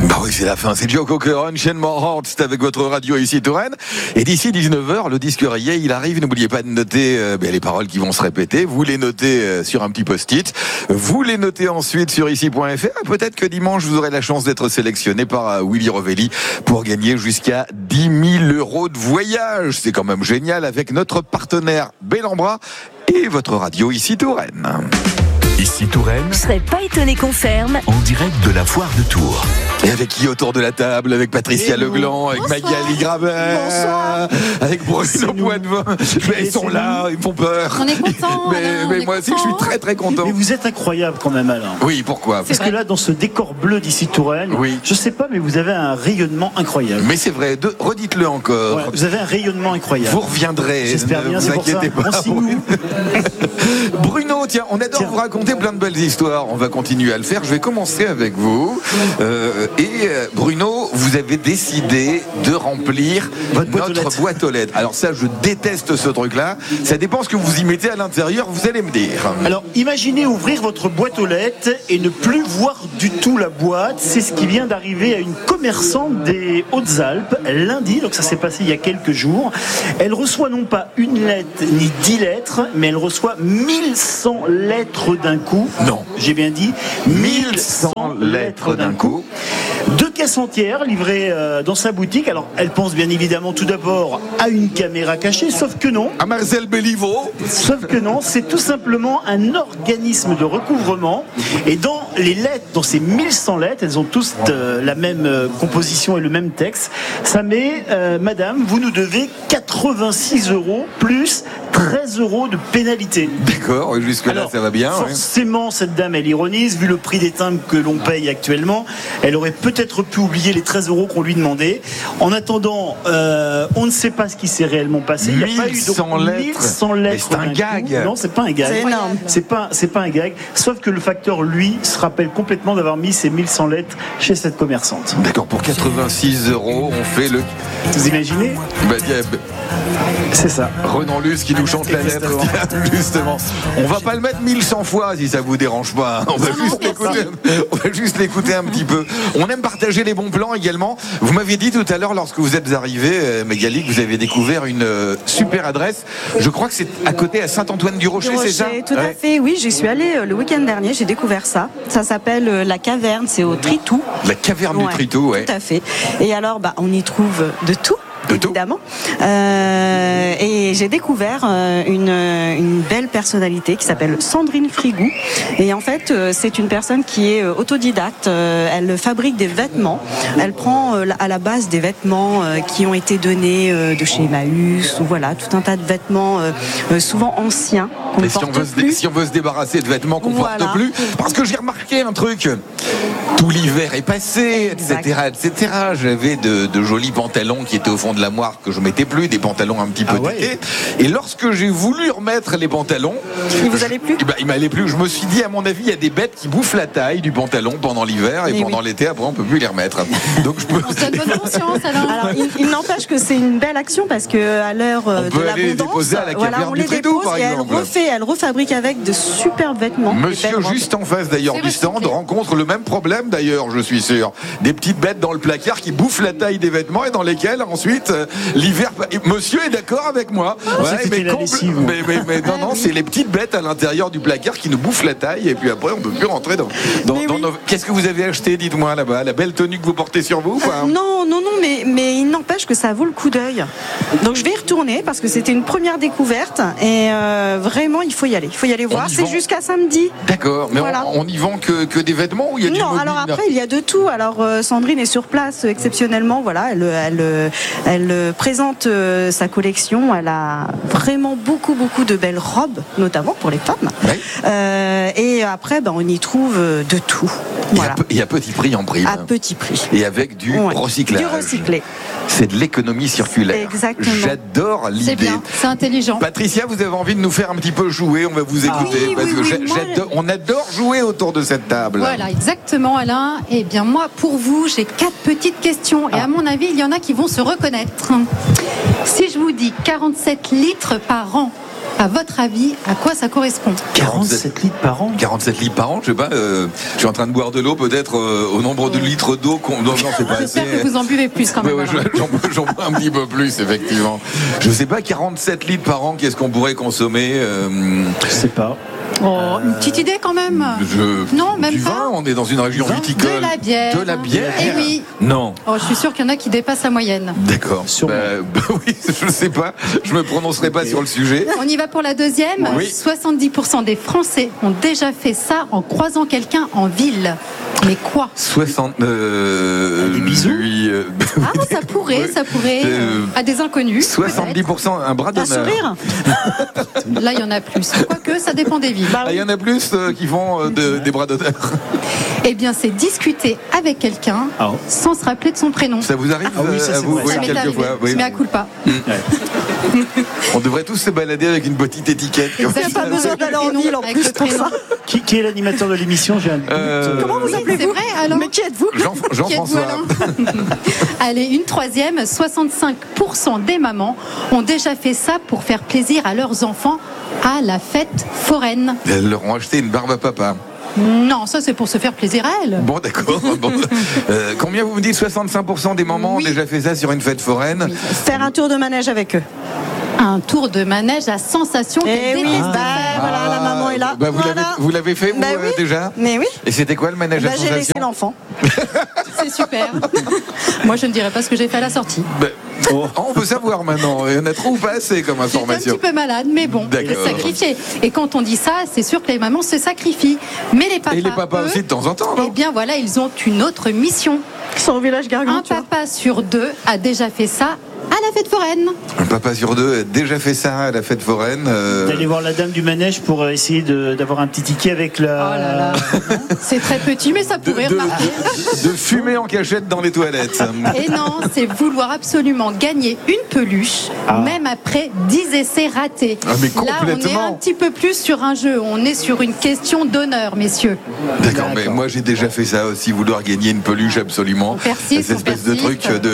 Bah oui, c'est la fin. C'est Joe Cocker, Shane Morhart, c'est avec votre radio ici Touraine. Et d'ici 19h, le disque rayé, il arrive. N'oubliez pas de noter les paroles qui vont se répéter. Vous les notez sur un petit post-it. Vous les notez ensuite sur ici.fr. Peut-être que dimanche, vous aurez la chance d'être sélectionné par Willy Rovelli pour gagner jusqu'à 10 000 euros de voyage. C'est quand même génial avec notre partenaire Bellambra et votre radio ici Touraine. Ici Touraine. Je serais pas étonné qu'on ferme. En direct de la foire de Tours. Et avec qui autour de la table? Avec Patricia Legland, avec Magali Grabert, avec Bruno Poitvin. Ils sont là, ils me font peur. On est contents. Mais moi aussi, je suis très très content. Mais vous êtes incroyable quand même, Alain. Oui, pourquoi? Parce que là, dans ce décor bleu d'ici Touraine, oui. Je sais pas, mais vous avez un rayonnement incroyable. Mais c'est vrai, redites-le encore. Ouais, vous avez un rayonnement incroyable. Vous reviendrez. J'espère bien, ne vous inquiétez pas. Bruno, tiens, on adore vous raconter plein de belles histoires. On va continuer à le faire. Je vais commencer avec vous. Bruno, vous avez décidé de remplir notre boîte aux lettres. Alors ça, je déteste ce truc-là. Ça dépend ce que vous y mettez à l'intérieur, vous allez me dire. Alors, imaginez ouvrir votre boîte aux lettres et ne plus voir du tout la boîte. C'est ce qui vient d'arriver à une commerçante des Hautes-Alpes lundi. Donc ça s'est passé il y a quelques jours. Elle reçoit non pas une lettre ni 10 lettres, mais elle reçoit 1100 lettres d'un coup. Non. J'ai bien dit 1100 lettres d'un coup. 2 caisses entières livrées dans sa boutique. Alors, elle pense bien évidemment tout d'abord à une caméra cachée, sauf que non. À Marcel Béliveau. Sauf que non, c'est tout simplement un organisme de recouvrement. Et dans les lettres, dans ces 1100 lettres, elles ont tous la même composition et le même texte. Ça met, madame, vous nous devez 86 € plus 13 € de pénalité. D'accord, jusque-là, ça va bien. Forcément, cette dame, elle ironise. Vu le prix des timbres que l'on paye actuellement, elle aurait peut-être pu oublier les 13 € qu'on lui demandait. En attendant, on ne sait pas ce qui s'est réellement passé. Il n'y a pas eu 1100 lettres. C'est un gag. Non, c'est pas un gag. C'est énorme. C'est pas un gag. Sauf que le facteur, lui, se rappelle complètement d'avoir mis ces 1100 lettres chez cette commerçante. D'accord, pour 86 €, on fait le... Vous imaginez? C'est ça. Renan Luce qui nous chante la lettre. Justement. On va pas le mettre 1100 fois si ça vous dérange pas. On va juste l'écouter un petit peu. On aime partager les bons plans également. Vous m'aviez dit tout à l'heure, lorsque vous êtes arrivé, Magali, que vous avez découvert une super adresse. Je crois que c'est à côté, à Saint-Antoine-du-Rocher, c'est ça? Tout à fait, oui. J'y suis allée le week-end dernier. J'ai découvert ça. Ça s'appelle La Caverne. C'est au Tritou. La Caverne du Tritou, ouais. Tout à fait. Et alors, on y trouve de tout. Évidemment. Et j'ai découvert une belle personnalité qui s'appelle Sandrine Frigou. Et en fait, c'est une personne qui est autodidacte. Elle fabrique des vêtements. Elle prend à la base des vêtements qui ont été donnés de chez Emmaüs ou voilà, tout un tas de vêtements souvent anciens. Et si on veut se débarrasser de vêtements qu'on ne porte plus, parce que j'ai remarqué un truc, tout l'hiver est passé, etc. J'avais de jolis pantalons qui étaient au fond de l'armoire que je mettais plus, des pantalons un petit peu tétés. Et lorsque j'ai voulu remettre les pantalons, il vous allait plus? Il m'allait plus. Je me suis dit, à mon avis, il y a des bêtes qui bouffent la taille du pantalon pendant l'hiver et pendant l'été, après on peut plus les remettre. Donc je peux... On se donne bonne conscience alors. Alors il n'empêche que c'est une belle action parce que à l'heure de l'abondance, on les dépose et elle refabrique avec de superbes vêtements. Monsieur juste en face d'ailleurs du stand rencontre le même problème d'ailleurs, je suis sûr. Des petites bêtes dans le placard qui bouffent la taille des vêtements et dans lesquels ensuite l'hiver. Monsieur est d'accord avec moi. Mais non, c'est les petites bêtes à l'intérieur du placard qui nous bouffent la taille et puis après on peut plus rentrer dans nos... Qu'est-ce que vous avez acheté, dites-moi là-bas? La belle tenue que vous portez sur vous? Non, mais il n'empêche que ça vaut le coup d'œil. Donc je vais y retourner parce que c'était une première découverte et vraiment il faut y aller. Il faut y aller voir. C'est jusqu'à samedi. D'accord, mais voilà. On y vend que des vêtements ou il y a du mobile? Alors après il y a de tout. Alors Sandrine est sur place exceptionnellement. Voilà, elle présente sa collection. Elle a vraiment beaucoup de belles robes, notamment pour les femmes. Oui. Et après, on y trouve de tout. Voilà. Et à petit prix en prix. À petit prix. Et avec du recyclage. Du recyclé. C'est de l'économie circulaire. Exactement. J'adore l'idée. C'est bien, c'est intelligent. Patricia, vous avez envie de nous faire un petit peu jouer? On va vous écouter on adore jouer autour de cette table. Voilà, exactement, Alain. Eh bien, moi, pour vous, j'ai 4 petites questions. Et à mon avis, il y en a qui vont se reconnaître. Si je vous dis 47 litres par an, À votre avis, à quoi ça correspond? 47 litres par an. 47 litres par an, je sais pas. Je suis en train de boire de l'eau, peut-être au nombre de litres d'eau qu'on. Non, c'est pas assez. J'espère que vous en buvez plus quand même. Ouais, j'en bois un petit peu plus, effectivement. Je sais pas, 47 litres par an, qu'est-ce qu'on pourrait consommer Je sais pas. Oh, une petite idée quand même. Non, même du pas. vin, on est dans une région viticole. De la bière. De la bière. Eh oui. Non. Oh, je suis sûr qu'il y en a qui dépassent la moyenne. D'accord. Sûrement. Oui, je sais pas. Je me prononcerai pas sur le sujet. On y va pour la deuxième. Oui. 70% des Français ont déjà fait ça en croisant quelqu'un en ville. Mais quoi? 60. Des bisous. Ah, ça pourrait. À des inconnus. 70%, un bras Un d'honneur. sourire. Là, il y en a plus. Quoique, ça dépend des villes. Ah, il y en a plus qui font des bras d'honneur. Eh bien, c'est discuter avec quelqu'un sans se rappeler de son prénom. Ça vous arrive oui, ça, à c'est vous vrai. oui, Ça m'est arrivé, quelquefois oui. mais à coup pas. On devrait tous se balader avec une petite étiquette. Il n'y a pas besoin d'aller en ville en Avec plus le pour ça. Qui est l'animateur de l'émission? J'ai un doute. Comment vous Oui, appelez-vous? c'est vrai, alors. Mais qui êtes-vous? Qui êtes-vous, Jean-François. Alain Allez, une troisième. 65% des mamans ont déjà fait ça pour faire plaisir à leurs enfants à la fête foraine. Elles leur ont acheté une barbe à papa. Non, ça c'est pour se faire plaisir à elles. Bon, d'accord. Bon. Combien vous me dites 65% des mamans ont déjà fait ça sur une fête foraine? Oui. Faire un tour de manège avec eux. Un tour de manège à sensation Eh qu'elles oui, détestent bah, faire. voilà, la maman est là. Bah, Voilà. vous l'avez fait, vous, Bah oui. déjà? Mais oui. Et c'était quoi le manège à Bah, j'ai laissé sensation? l'enfant. C'est super. Moi, je ne dirais pas ce que j'ai fait à la sortie. Bah, on peut savoir maintenant. Il y en a trop ou pas assez comme J'étais un information? petit peu malade, mais bon, D'accord. sacrifié. Et quand on dit ça, c'est sûr que les mamans se sacrifient. Mais les papas, Et les papas eux, aussi de temps en temps, eh non? bien voilà, ils ont une autre mission. Ils sont au village Un Gargantua. papa sur deux a déjà fait ça à la fête foraine. Un papa sur deux a déjà fait ça à la fête foraine. D'aller voir la dame du manège pour essayer d'avoir un petit ticket avec Oh la. là là, c'est très petit, mais ça pourrait remarquer. de fumer en cachette dans les toilettes. Et non, c'est vouloir absolument gagner une peluche, même après 10 essais ratés. Ah, mais Là, on est complètement. un petit peu plus sur un jeu. On est sur une question d'honneur, messieurs. D'accord, mais moi j'ai déjà fait ça aussi, vouloir gagner une peluche absolument. On persiste, Cette on espèce de persiste. truc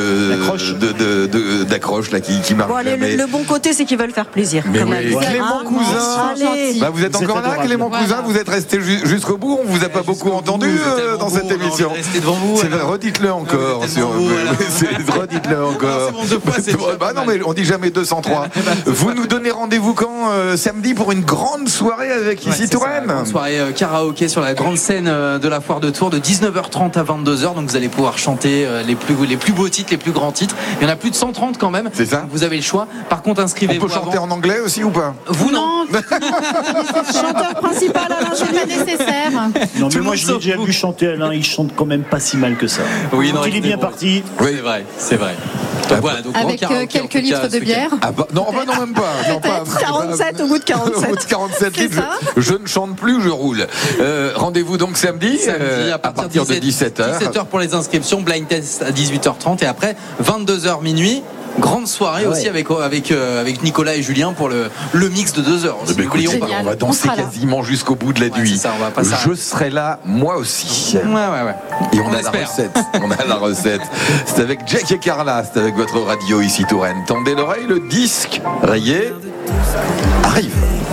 d'accroche là qui marche Bon, allez, jamais. le bon côté, c'est qu'ils veulent faire plaisir. Mais quand oui, même. Clément Ah, Cousin. allez. Bah, vous êtes Vous êtes encore là, adorable. Clément Cousin? Voilà. Vous êtes resté jusqu'au bout? On vous a pas beaucoup entendu dans cette émission. Restez devant vous. C'est vrai, redites-le encore. Vous êtes tellement beau, voilà. Redites-le encore. c'est bon, 2 fois, c'est déjà Bah pas non, mal. mais on dit jamais 203. Vous nous donnez rendez-vous quand samedi pour une grande soirée avec Ouais, ici c'est ça, Touraine. grande soirée karaoké sur la grande scène de la foire de Tours de 19h30 à 22h. Donc vous allez pouvoir chanter les plus beaux titres, les plus grands titres. Il y en a plus de 130 quand même. C'est ça. Vous avez le choix. Par contre, On inscrivez-vous peut chanter avant. en anglais aussi ou pas? Vous non. Chanteur principal, Alain C'est pas nécessaire. Non, Tout mais le moi monde je l'ai sauf déjà vous. vu chanter Alain, il chante quand même pas si mal que ça. Oui, Donc non, il est bien bon. parti. Oui. C'est vrai, c'est vrai. Donc voilà, donc grand Avec karaoké, en quelques tout cas, litres de ce week-end. bière. Ah bah, non, bah non, même pas. Non, pas. 47 au bout de 47. Au bout de 47 C'est litres, ça. je ne chante plus, je roule. Rendez-vous donc samedi, Samedi, à partir de 17h. 17h pour les inscriptions, blind test à 18h30 et après 22h minuit. Grande soirée aussi avec Nicolas et Julien pour le mix de 2 heures. Eh ben, écoutez, N'oublions pas. on va danser On sera là. quasiment jusqu'au bout de la Ouais, nuit. c'est ça, on va pas s'arrêter. Je serai là, moi aussi. Ouais. Et on a espère. la recette. On a la recette. C'est avec Jack et Carla, c'est avec votre radio ici Touraine. Tendez l'oreille, le disque rayé arrive.